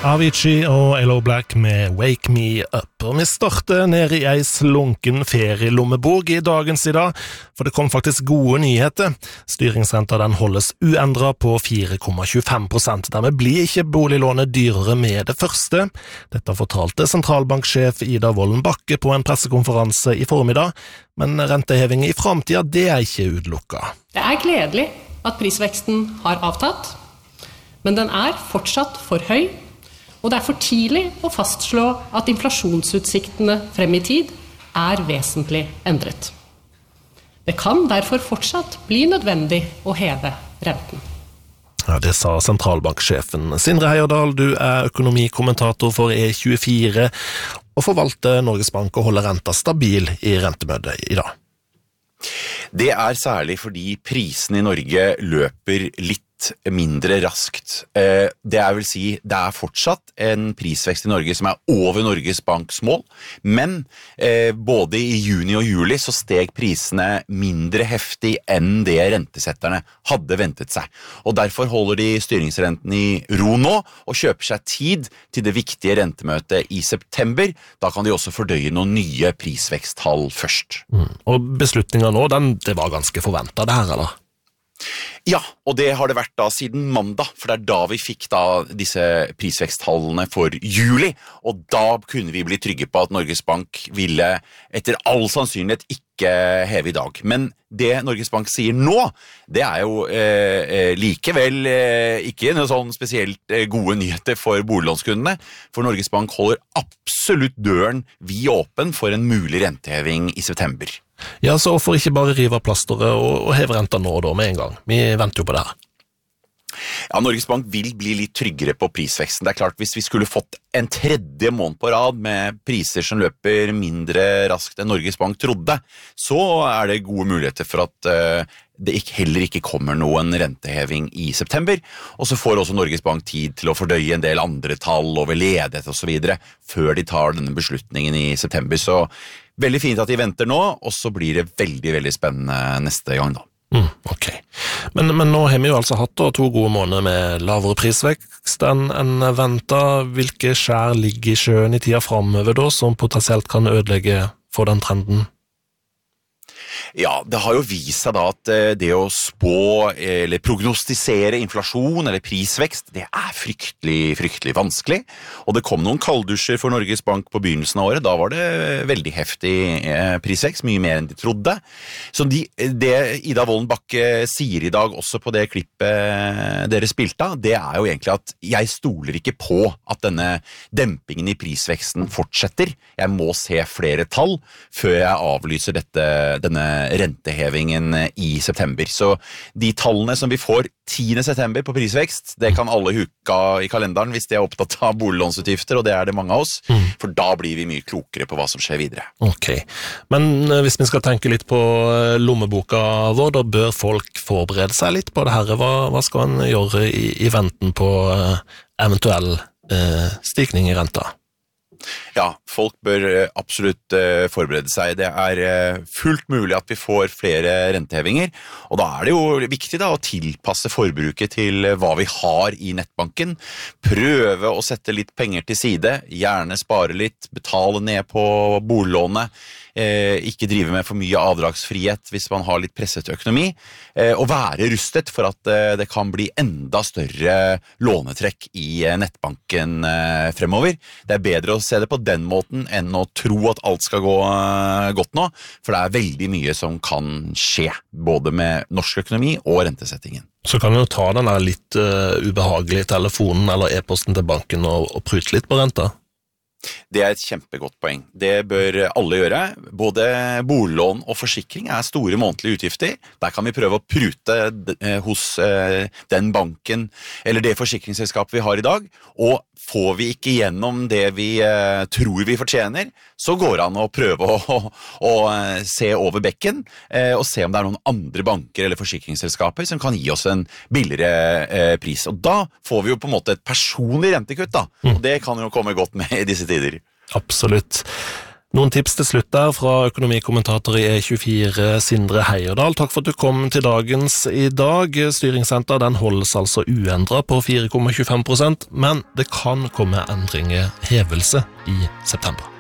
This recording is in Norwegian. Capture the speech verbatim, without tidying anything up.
Avicii og Aloe Black med Wake Me Up. Og vi starter ned i ei slunken ferielommebok i dagens i dag, for det kom faktisk gode nyheter. Styringsrenta den holdes uendret på fire komma tjuefem prosent. Dermed blir ikke boliglånet dyrere med det første. Dette fortalte sentralbanksjef Ida Wolden Bakke på en pressekonferanse i formiddag, men renteheving i fremtiden, det er ikke utelukket. Det er gledelig at prisveksten har avtatt, men den er fortsatt for høy, og det er for tidlig å fastslå at inflasjonsutsiktene frem i tid er vesentlig endret. Det kan derfor fortsatt bli nødvendig å heve renten. Ja, det sa sentralbanksjefen. Sindre Heierdal, du er økonomikommentator for E tjuefire og forvalter Norges Bank og holder renta stabil i rentemøtet i dag. Det er særlig fordi prisene i Norge løper litt mindre raskt. Det er vil si, det er fortsatt en prisvekst i Norge som er over Norges Banks mål, men både i juni og juli så steg prisene mindre heftig enn det rentesetterne hadde ventet seg. Og derfor holder de styringsrenten i ro nå og kjøper seg tid til det viktige rentemøtet i september. Da kan de også fordøye noen nye prisveksttall først. Mm. Og beslutningen nå, den, det var ganske forventet det her, eller? Ja, og det har det vært da siden mandag, for det er da vi fikk da disse prisveksttallene for juli, og da kunne vi bli trygge på at Norges Bank ville etter all sannsynlighet ikke heve i dag. Men det Norges Bank sier nå, det er jo eh, likevel eh, ikke noe sånn spesielt eh, gode nyheter for boliglånskundene, for Norges Bank holder absolutt døren vid åpen for en mulig renteheving i september. Ja, så hvorfor ikke bare rive av plasteret og, og heve renta nå da med en gang? Vi venter jo på det her. Ja, Norges Bank vil bli litt tryggere på prisveksten. Det er klart, hvis vi skulle fått en tredje måned på rad med priser som løper mindre raskt enn Norges Bank trodde, så er det gode muligheter for at uh, det ikke, heller ikke kommer noen renteheving i september. Og så får også Norges Bank tid til å fordøye en del andre tall over ledighet og så videre, før de tar denne beslutningen i september. Så veldig fint at de venter nå, og så blir det veldig, veldig spennende neste gang da. Mm, ok. Men, men nå har vi jo altså hatt da, to gode måneder med lavere prisvekst enn en ventet. Hvilke skjær ligger i sjøen i tida fremover da, som potensielt kan ødelegge for den trenden? Ja, det har jo vist seg da at det å spå eller prognostisere inflasjon eller prisvekst, det er fryktelig, fryktelig vanskelig. Og det kom noen kalddusjer for Norges Bank på begynnelsen av året. Da var det veldig heftig prisvekst, mye mer enn de trodde. Så de, det Ida Wolden Bakke sier i dag også på det klippet dere spilte av, det er jo egentlig at jeg stoler ikke på at denne dempingen i prisveksten fortsetter. Jeg må se flere tall før jeg avlyser dette, denne rentehevingen i september. Så de tallene som vi får tiende september på prisvekst, det kan alle huka i kalenderen hvis de er opptatt av boliglånsutgifter, og det er det mange av oss, mm. for da blir vi mye klokere på hva som skjer videre. Ok, men hvis vi skal tenke litt på lommeboka vår, da bør folk forberede seg litt på det her. Hva, hva skal en gjøre i, i venten på eventuell eh, stigning i renta? Ja, folk bør absolutt forberede seg. Det er fullt mulig at vi får flere rentehevinger, og da er det jo viktig da å tilpasse forbruket til hva vi har i nettbanken. Prøve å sette litt penger til side, gjerne spare litt, betale ned på boliglånet, eh, ikke drive med for mye avdragsfrihet hvis man har litt presset økonomi, eh, og være rustet for at eh, det kan bli enda større lånetrekk i eh, nettbanken eh, fremover. Det er bedre å se det på den måten enn å tro at alt skal gå uh, godt nå, for det er veldig mye som kan skje, både med norsk økonomi og rentesettingen. Så kan vi jo ta den der litt uh, ubehagelige telefonen eller e-posten til banken og, og prute litt på renta. Det er et kjempegodt poeng. Det bør alle gjøre. Både boliglån og forsikring er store månedlige utgifter. Der kan vi prøve å prute hos den banken eller det forsikringsselskapet vi har i dag, og får vi ikke gjennom det vi tror vi fortjener, så går det an å prøve å, å, å se over bekken og se om det er noen andre banker eller forsikringsselskaper som kan gi oss en billigere pris. Og da får vi jo på en måte et personlig rentekutt da, og det kan jo komme godt med i disse tider. Absolutt. Noen tips til slutt der fra økonomikommentator i E tjuefire, Sindre Heierdal. Takk for at du kom til dagens i dag. Styringsrenta den holdes altså uendret på fire komma tjuefem prosent, men det kan komme endringer hevelse i september.